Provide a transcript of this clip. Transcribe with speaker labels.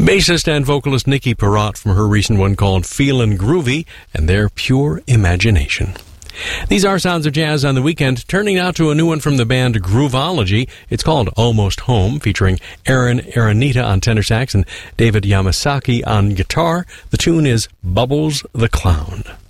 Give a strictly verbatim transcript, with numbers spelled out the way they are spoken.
Speaker 1: Bassist and vocalist Nikki Perrott from her recent one called Feelin' Groovy and their Pure Imagination. These are Sounds of Jazz on the Weekend, turning now to a new one from the band Groovology. It's called Almost Home, featuring Aaron Aranita on tenor sax and David Yamasaki on guitar. The tune is Bubbles the Clown.